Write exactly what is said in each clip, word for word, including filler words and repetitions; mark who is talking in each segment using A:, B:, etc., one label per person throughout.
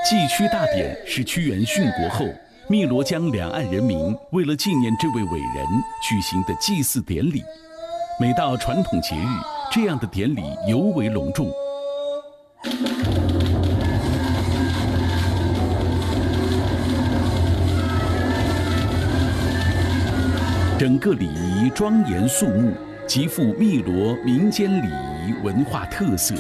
A: 祭屈大典是屈原殉国后，汨罗江两岸人民为了纪念这位伟人举行的祭祀典礼。每到传统节日，这样的典礼尤为隆重。整个礼仪庄严肃穆，极富汨罗民间礼仪文化特色。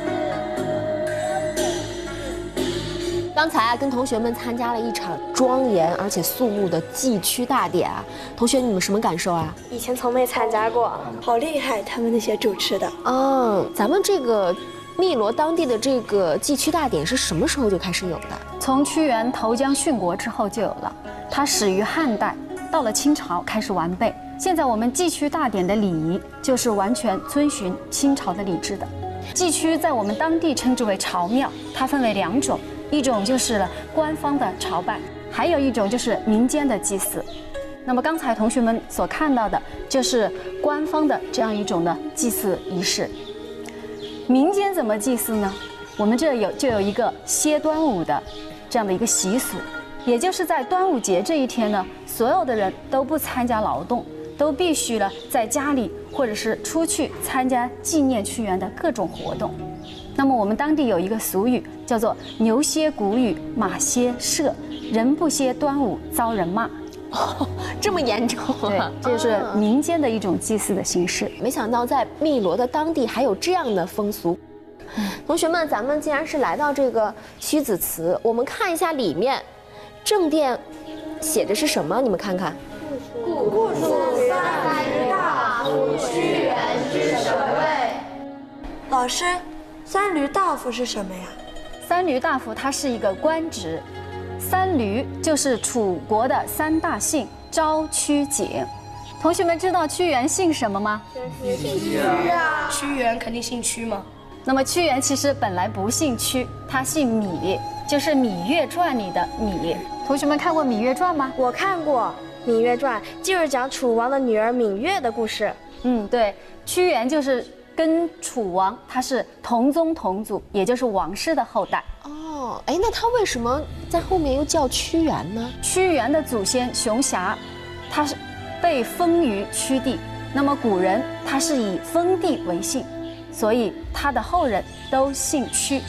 B: 刚才啊，跟同学们参加了一场庄严而且肃穆的祭屈大典啊，同学你们什么感受啊？
C: 以前从没参加过，好厉害，他们那些主持的。
B: 嗯，咱们这个汨罗当地的这个祭屈大典是什么时候就开始有的？
D: 从屈原投江殉国之后就有了，它始于汉代，到了清朝开始完备。现在我们祭屈大典的礼仪就是完全遵循清朝的礼制的。祭屈在我们当地称之为朝庙，它分为两种。一种就是官方的朝拜，还有一种就是民间的祭祀。那么刚才同学们所看到的，就是官方的这样一种的祭祀仪式。民间怎么祭祀呢？我们这有就有一个歇端午的这样的一个习俗，也就是在端午节这一天呢，所有的人都不参加劳动，都必须呢在家里或者是出去参加纪念屈原的各种活动。那么我们当地有一个俗语叫做牛歇谷雨马歇社，人不歇端午遭人骂。
B: 哦，这么严重啊？
D: 对，这是民间的一种祭祀的形式。
B: 没想到在汨罗的当地还有这样的风俗。同学们，咱们既然是来到这个屈子祠，我们看一下里面，正殿写着是什么？你们看看。
E: 故属三闾大夫屈原之神位。
C: 老师，三闾大夫是什么呀？
D: 三闾大夫他是一个官职，三闾就是楚国的三大姓昭、屈、景。同学们知道屈原姓什么吗？
E: 姓屈啊。屈原肯定姓屈吗？
D: 那么屈原其实本来不姓屈，他姓芈，就是《芈月传》里的芈。同学们看过《芈月传》吗？
C: 我看过，《芈月传》就是讲楚王的女儿芈月的故事。
D: 嗯，对，屈原就是跟楚王他是同宗同祖，也就是王室的后代。
B: 哦，哎，那他为什么在后面又叫屈原呢？
D: 屈原的祖先熊瑕，他是被封于屈地，那么古人他是以封地为姓，所以他的后人都姓屈。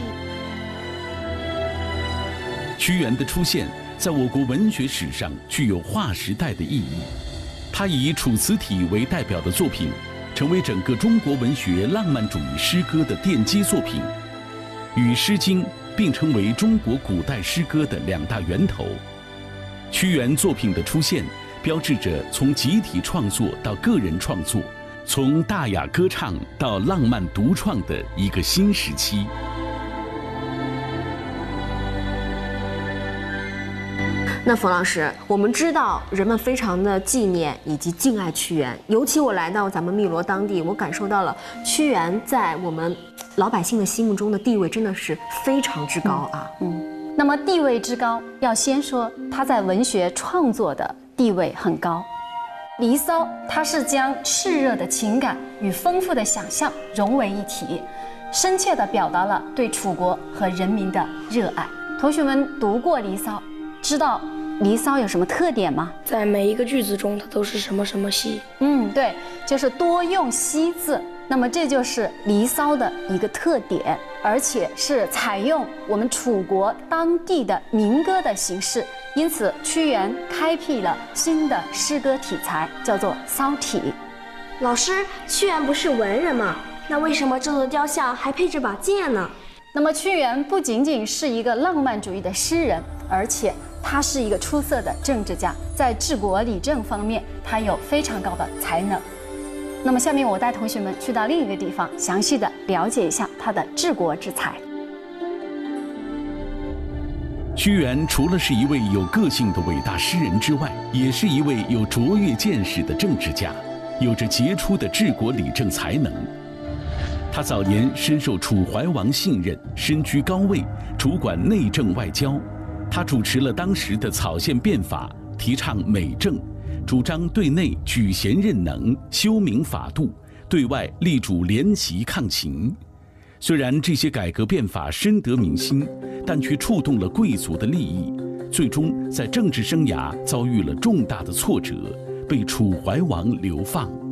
A: 屈原的出现在我国文学史上具有划时代的意义，他以楚辞体为代表的作品成为整个中国文学浪漫主义诗歌的奠基作品，与《诗经》并称为中国古代诗歌的两大源头。屈原作品的出现，标志着从集体创作到个人创作，从大雅歌唱到浪漫独创的一个新时期。
B: 那冯老师，我们知道人们非常的纪念以及敬爱屈原，尤其我来到咱们汨罗当地，我感受到了屈原在我们老百姓的心目中的地位真的是非常之高啊。
D: 嗯，嗯那么地位之高，要先说他在文学创作的地位很高。《离骚》它是将炽热的情感与丰富的想象融为一体，深切地表达了对楚国和人民的热爱。同学们读过《离骚》，知道《离骚》有什么特点吗？
E: 在每一个句子中，它都是什么什么兮。
D: 嗯，对，就是多用兮字。那么这就是《离骚》的一个特点，而且是采用我们楚国当地的民歌的形式，因此屈原开辟了新的诗歌题材，叫做骚体。
C: 老师，屈原不是文人吗？那为什么这座雕像还配着把剑呢？
D: 那么屈原不仅仅是一个浪漫主义的诗人，而且他是一个出色的政治家，在治国理政方面，他有非常高的才能。那么下面我带同学们去到另一个地方，详细的了解一下他的治国之才。
A: 屈原除了是一位有个性的伟大诗人之外，也是一位有卓越见识的政治家，有着杰出的治国理政才能。他早年深受楚怀王信任，身居高位，主管内政外交。他主持了当时的草县变法，提倡美政，主张对内举贤任能，修明法度，对外力主联齐抗秦。 虽然这些改革变法深得民心，但却触动了贵族的利益，最终在政治生涯遭遇了重大的挫折，被楚怀王流放。